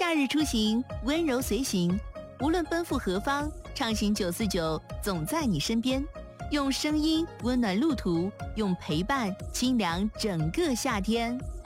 假日出行，温柔随行，无论奔赴何方，畅行949总在你身边。用声音温暖路途，用陪伴清凉整个夏天。